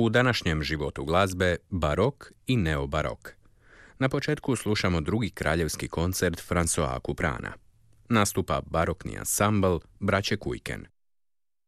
U današnjem životu glazbe barok i neobarok. Na početku slušamo drugi kraljevski koncert Françoisa Couperana. Nastupa barokni ansambl Braće Kujken.